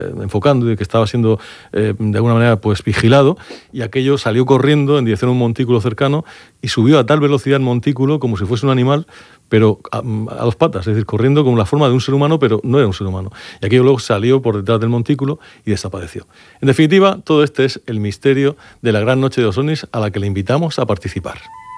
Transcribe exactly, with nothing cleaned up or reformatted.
enfocando y que estaba siendo eh, de alguna manera pues vigilado, y aquello salió corriendo en dirección a un montículo cercano y subió a tal velocidad el montículo como si fuese un animal, pero a, a dos patas, es decir, corriendo con la forma de un ser humano, pero no era un ser humano. Y aquello luego salió por detrás del montículo y desapareció. En definitiva, todo este es el misterio de la gran noche de los ovnis a la que le invitamos a participar.